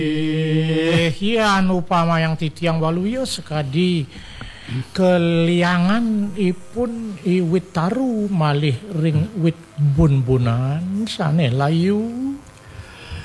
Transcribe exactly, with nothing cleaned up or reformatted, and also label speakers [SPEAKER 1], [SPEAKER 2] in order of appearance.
[SPEAKER 1] hian upama yang titiang waluyo sekadi keliangan ipun iwit taru malih ring wit bun-bunan sane layu